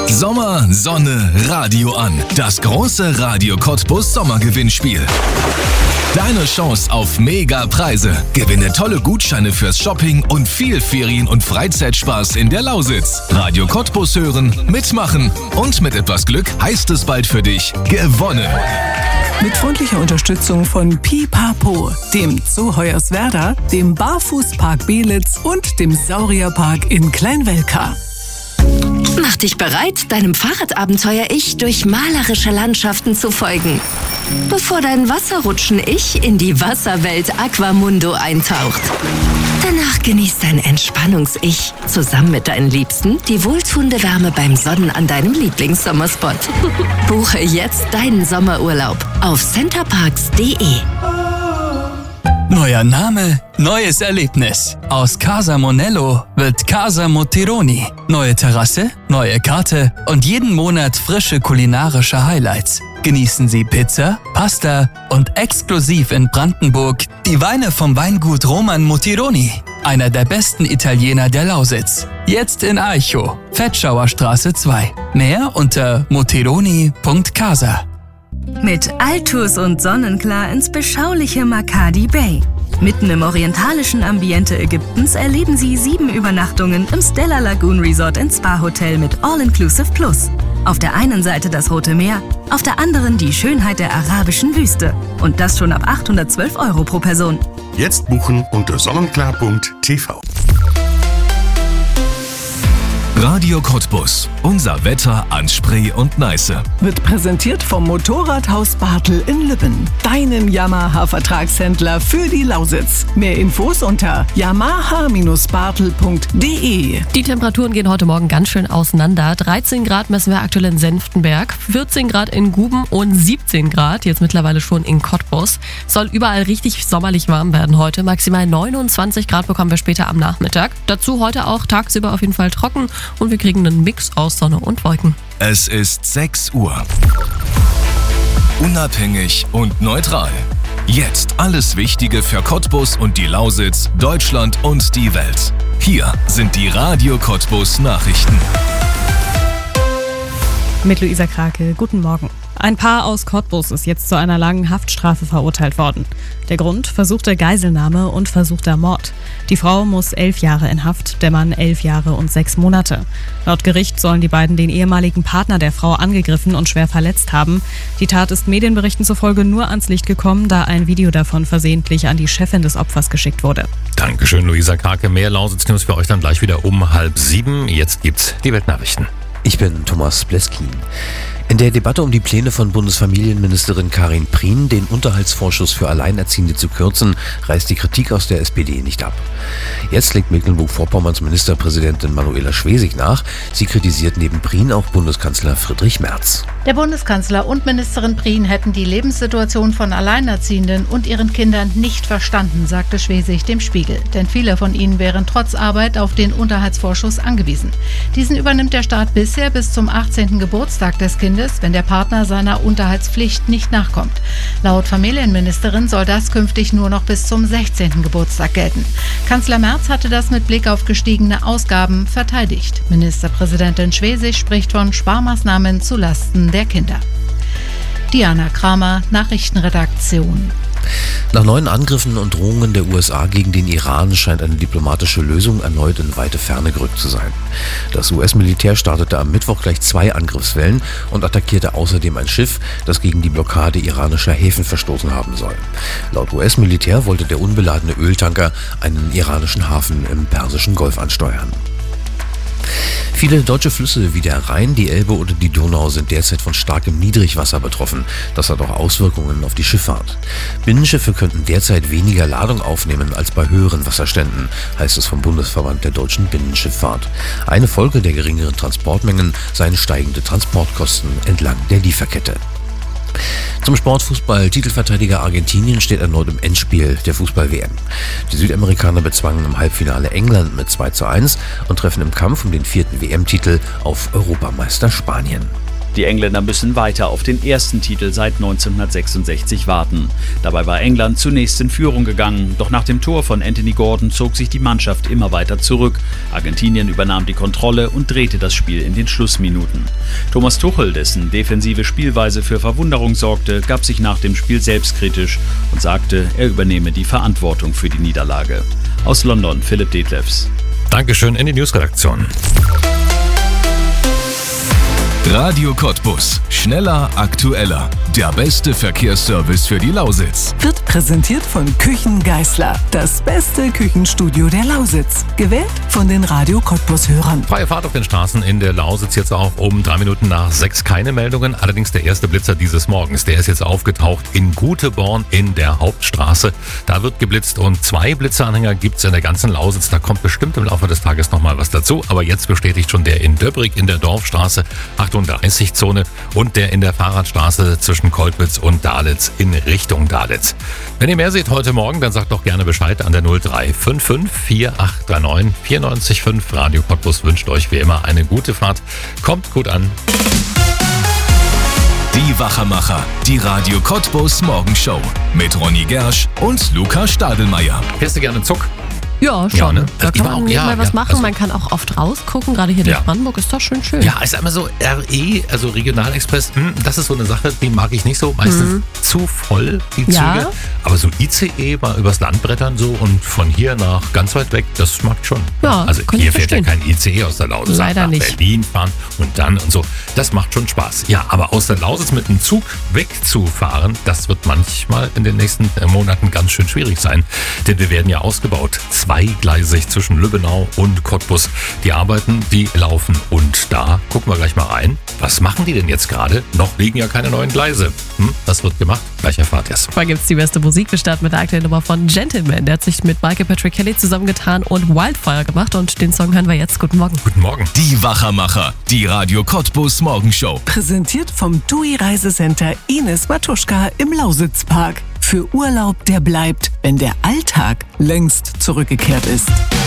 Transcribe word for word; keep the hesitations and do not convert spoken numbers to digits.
Sommer, Sonne, Radio an. Das große Radio Cottbus Sommergewinnspiel. Deine Chance auf Mega-Preise. Gewinne tolle Gutscheine fürs Shopping und viel Ferien- und Freizeitspaß in der Lausitz. Radio Cottbus hören, mitmachen und mit etwas Glück heißt es bald für dich gewonnen. Mit freundlicher Unterstützung von Pipapo, dem Zoo Hoyerswerda, dem Barfußpark Belitz und dem Saurierpark in Kleinwelka. Mach dich bereit, deinem Fahrradabenteuer-Ich durch malerische Landschaften zu folgen, bevor dein Wasserrutschen-Ich in die Wasserwelt Aquamundo eintaucht. Danach genießt dein Entspannungs-Ich zusammen mit deinen Liebsten die wohltuende Wärme beim Sonnen an deinem Lieblingssommerspot. Buche jetzt deinen Sommerurlaub auf centerparks punkt de. Neuer Name, neues Erlebnis. Aus Casa Monello wird Casa Motironi. Neue Terrasse, neue Karte und jeden Monat frische kulinarische Highlights. Genießen Sie Pizza, Pasta und exklusiv in Brandenburg die Weine vom Weingut Roman Motironi. Einer der besten Italiener der Lausitz. Jetzt in Aichow, Fettschauerstraße zwei. Mehr unter motironi punkt casa. Mit Altus und Sonnenklar ins beschauliche Makadi Bay. Mitten im orientalischen Ambiente Ägyptens erleben Sie sieben Übernachtungen im Stella Lagoon Resort and Spa Hotel mit All-Inclusive Plus. Auf der einen Seite das Rote Meer, auf der anderen die Schönheit der arabischen Wüste. Und das schon ab achthundertzwölf Euro pro Person. Jetzt buchen unter sonnenklar punkt t v. Radio Cottbus. Unser Wetter an Spree und Neiße. Wird präsentiert vom Motorradhaus Bartel in Lübben. Deinem Yamaha-Vertragshändler für die Lausitz. Mehr Infos unter yamaha Bindestrich bartel punkt de. Die Temperaturen gehen heute Morgen ganz schön auseinander. dreizehn Grad messen wir aktuell in Senftenberg, vierzehn Grad in Guben und siebzehn Grad jetzt mittlerweile schon in Cottbus. Soll überall richtig sommerlich warm werden heute. Maximal neunundzwanzig Grad bekommen wir später am Nachmittag. Dazu heute auch tagsüber auf jeden Fall trocken. Und wir kriegen einen Mix aus Sonne und Wolken. Es ist sechs Uhr. Unabhängig und neutral. Jetzt alles Wichtige für Cottbus und die Lausitz, Deutschland und die Welt. Hier sind die Radio Cottbus Nachrichten. Mit Luisa Krake, guten Morgen. Ein Paar aus Cottbus ist jetzt zu einer langen Haftstrafe verurteilt worden. Der Grund: versuchte Geiselnahme und versuchter Mord. Die Frau muss elf Jahre in Haft, der Mann elf Jahre und sechs Monate. Laut Gericht sollen die beiden den ehemaligen Partner der Frau angegriffen und schwer verletzt haben. Die Tat ist Medienberichten zufolge nur ans Licht gekommen, da ein Video davon versehentlich an die Chefin des Opfers geschickt wurde. Dankeschön, Luisa Krake. Mehr Lausitz-News für euch dann gleich wieder um halb sieben. Jetzt gibt's die Weltnachrichten. Ich bin Thomas Bleskin. In der Debatte um die Pläne von Bundesfamilienministerin Karin Prien, den Unterhaltsvorschuss für Alleinerziehende zu kürzen, reißt die Kritik aus der S P D nicht ab. Jetzt legt Mecklenburg-Vorpommerns Ministerpräsidentin Manuela Schwesig nach. Sie kritisiert neben Prien auch Bundeskanzler Friedrich Merz. Der Bundeskanzler und Ministerin Prien hätten die Lebenssituation von Alleinerziehenden und ihren Kindern nicht verstanden, sagte Schwesig dem Spiegel. Denn viele von ihnen wären trotz Arbeit auf den Unterhaltsvorschuss angewiesen. Diesen übernimmt der Staat bisher bis zum achtzehnten Geburtstag des Kindes, wenn der Partner seiner Unterhaltspflicht nicht nachkommt. Laut Familienministerin soll das künftig nur noch bis zum sechzehnten Geburtstag gelten. Kanzler Merz hatte das mit Blick auf gestiegene Ausgaben verteidigt. Ministerpräsidentin Schwesig spricht von Sparmaßnahmen zulasten der Kinder. Diana Kramer, Nachrichtenredaktion. Nach neuen Angriffen und Drohungen der U S A gegen den Iran scheint eine diplomatische Lösung erneut in weite Ferne gerückt zu sein. Das U S-Militär startete am Mittwoch gleich zwei Angriffswellen und attackierte außerdem ein Schiff, das gegen die Blockade iranischer Häfen verstoßen haben soll. Laut U S-Militär wollte der unbeladene Öltanker einen iranischen Hafen im Persischen Golf ansteuern. Viele deutsche Flüsse wie der Rhein, die Elbe oder die Donau sind derzeit von starkem Niedrigwasser betroffen. Das hat auch Auswirkungen auf die Schifffahrt. Binnenschiffe könnten derzeit weniger Ladung aufnehmen als bei höheren Wasserständen, heißt es vom Bundesverband der deutschen Binnenschiffahrt. Eine Folge der geringeren Transportmengen seien steigende Transportkosten entlang der Lieferkette. Zum Sportfußball. Titelverteidiger Argentinien steht erneut im Endspiel der Fußball-W M. Die Südamerikaner bezwangen im Halbfinale England mit zwei zu eins und treffen im Kampf um den vierten W M-Titel auf Europameister Spanien. Die Engländer müssen weiter auf den ersten Titel seit neunzehnhundertsechsundsechzig warten. Dabei war England zunächst in Führung gegangen, doch nach dem Tor von Anthony Gordon zog sich die Mannschaft immer weiter zurück. Argentinien übernahm die Kontrolle und drehte das Spiel in den Schlussminuten. Thomas Tuchel, dessen defensive Spielweise für Verwunderung sorgte, gab sich nach dem Spiel selbstkritisch und sagte, er übernehme die Verantwortung für die Niederlage. Aus London, Philipp Detlefs. Dankeschön in die Newsredaktion. Radio Cottbus. Schneller, aktueller. Der beste Verkehrsservice für die Lausitz. Wird präsentiert von Küchen Geisler. Das beste Küchenstudio der Lausitz. Gewählt von den Radio Cottbus-Hörern. Freie Fahrt auf den Straßen in der Lausitz jetzt auch um drei Minuten nach sechs. Keine Meldungen. Allerdings der erste Blitzer dieses Morgens. Der ist jetzt aufgetaucht in Guteborn in der Hauptstraße. Da wird geblitzt und zwei Blitzeranhänger gibt es in der ganzen Lausitz. Da kommt bestimmt im Laufe des Tages nochmal was dazu. Aber jetzt bestätigt schon der in Döbrig in der Dorfstraße achtunddreißig-Zone und der in der Fahrradstraße zwischen Kolkwitz und Dahletz in Richtung Dahletz. Wenn ihr mehr seht heute Morgen, dann sagt doch gerne Bescheid an der null drei fünf fünf vier acht drei neun vier neun fünf. Radio Cottbus wünscht euch wie immer eine gute Fahrt. Kommt gut an. Die Wachermacher, die Radio Cottbus Morgenshow mit Ronny Gersch und Luca Stadelmeier. Fährst du gerne Zug? Ja, schon. Ja, ne? Da kann man auch, mal ja, was ja, machen. also, man kann auch oft rausgucken. Gerade hier durch Ja. Brandenburg ist das schön schön. Ja, ist einmal so R E, also Regionalexpress, hm, das ist so eine Sache, die mag ich nicht so. Meistens Mhm. zu voll, die Züge. Ja. Aber so I C E mal übers Land brettern so und von hier nach ganz weit weg, das schmeckt schon. Ja, also kann hier ich fährt ja verstehen. kein I C E aus der Lausitz Leider nach nicht. Berlin fahren und dann und so. Das macht schon Spaß. Ja, aber aus der Lausitz mit dem Zug wegzufahren, das wird manchmal in den nächsten äh, Monaten ganz schön schwierig sein. Denn wir werden ja ausgebaut. Zweigleisig zwischen Lübbenau und Cottbus. Die Arbeiten, die laufen. Und da gucken wir gleich mal rein. Was machen die denn jetzt gerade? Noch liegen ja keine neuen Gleise. Hm, was wird gemacht? Gleich erfahrt ihr es. Da gibt's die beste Musik. Wir starten mit der aktuellen Nummer von Gentleman. Der hat sich mit Michael Patrick Kelly zusammengetan und Wildfire gemacht. Und den Song hören wir jetzt. Guten Morgen. Guten Morgen. Die Wachermacher, die Radio Cottbus Morgenshow. Präsentiert vom T U I Reisecenter Ines Matuschka im Lausitzpark. Für Urlaub, der bleibt, wenn der Alltag längst zurückgekehrt ist.